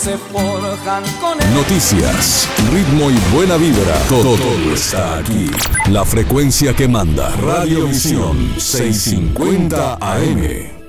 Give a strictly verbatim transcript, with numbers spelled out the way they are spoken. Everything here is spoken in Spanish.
se forjan con el... Noticias, ritmo y buena vibra. Todo, todo está aquí. La frecuencia que manda. Radio Visión seiscientos cincuenta A M.